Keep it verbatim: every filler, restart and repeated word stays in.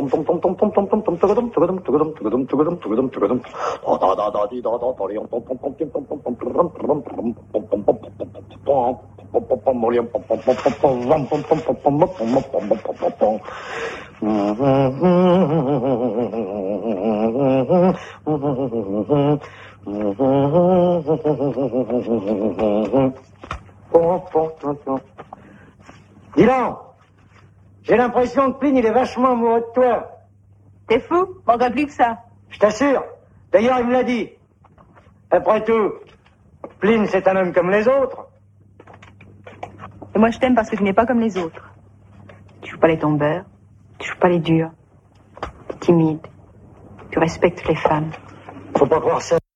Dis donc, j'ai l'impression que Pline, il est vachement amoureux de toi. T'es fou? Manquerait plus que ça. Je t'assure. D'ailleurs, il me l'a dit. Après tout, Pline, c'est un homme comme les autres. Et moi, je t'aime parce que tu n'es pas comme les autres. Tu joues pas les tombeurs, tu joues pas les durs, t'es timide, tu respectes les femmes. Faut pas croire ça.